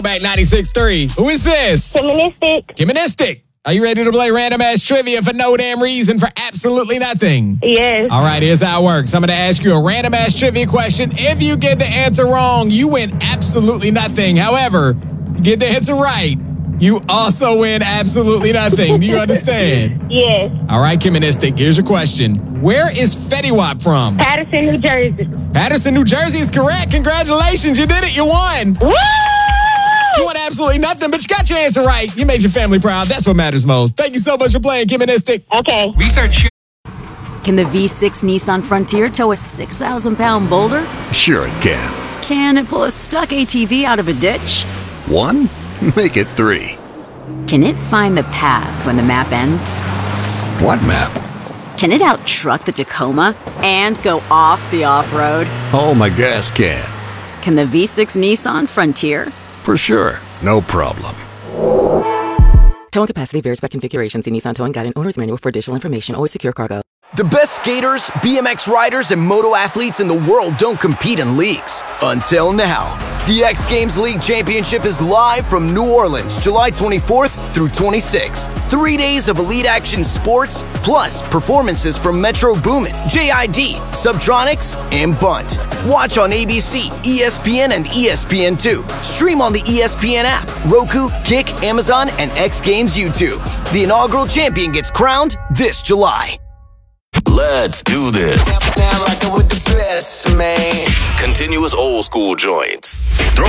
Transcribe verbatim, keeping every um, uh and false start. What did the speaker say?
Back ninety-six point three. Who is this? Humanistic. Humanistic. Are you ready to play random ass trivia for no damn reason for absolutely nothing? Yes. All right, here's how it works. I'm going to ask you a random ass trivia question. If you get the answer wrong, you win absolutely nothing. However, you get the answer right, you also win absolutely nothing. Do you understand? Yes. All right, Humanistic, here's your question. Where is Fetty Wap from? Patterson, New Jersey. Patterson, New Jersey is correct. Congratulations, you did it. You won. Woo! You won absolutely nothing, but you got your answer right. You made your family proud. That's what matters most. Thank you so much for playing, Humanistic. Okay. Research. Can the V six Nissan Frontier tow a six thousand pound boulder? Sure it can. Can it pull a stuck A T V out of a ditch? One? Make it three. Can it find the path when the map ends? What map? Can it out-truck the Tacoma and go off the off-road? Oh, my gas can. Can the V six Nissan Frontier? For sure. No problem. Towing capacity varies by configuration. See Nissan Towing Guide and Owner's Manual for additional information. Always secure cargo. The best skaters, B M X riders, and moto athletes in the world don't compete in leagues. Until now. The X Games League Championship is live from New Orleans, July twenty-fourth through twenty-sixth. Three days of elite action sports, plus performances from Metro Boomin, J I D, Subtronics, and Bunt. Watch on A B C, E S P N, and E S P N two. Stream on the E S P N app, Roku, Kick, Amazon, and X Games YouTube. The inaugural champion gets crowned this July. Let's do this. Continuous old school joints. Throw